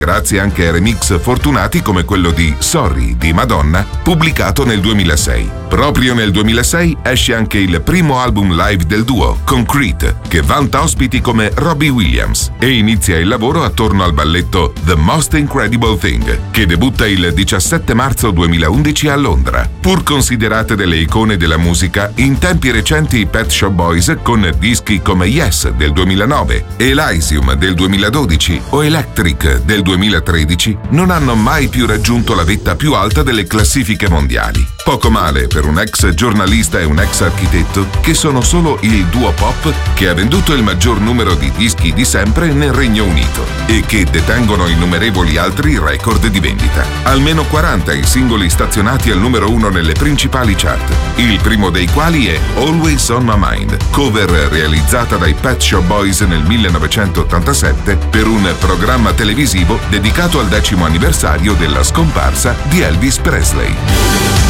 grazie anche a remix fortunati come quello di Sorry di Madonna, pubblicato nel 2006. Proprio nel 2006 esce anche il primo album live del duo, Concrete, che vanta ospiti come Robbie Williams e inizia il lavoro attorno al balletto The Most Incredible Thing, che debutta il 17 marzo 2011 a Londra. Pur considerate delle icone della musica, in tempi recenti i Pet Shop Boys, con dischi come Yes del 2009, Elysium del 2012 o Electric del 2013, non hanno mai più raggiunto la vetta più alta delle classifiche mondiali. Poco male per un ex giornalista e un ex architetto, che sono solo il duo pop che ha venduto il maggior numero di dischi di sempre nel Regno Unito e che detengono innumerevoli altri record di vendita. Almeno 40 i singoli stazionati al numero 1 nelle principali chart, il primo dei quali è Always on My Mind, cover realizzata dai Pet Shop Boys nel 1987 per un programma televisivo dedicato al 10° anniversario della scomparsa di Elvis Presley.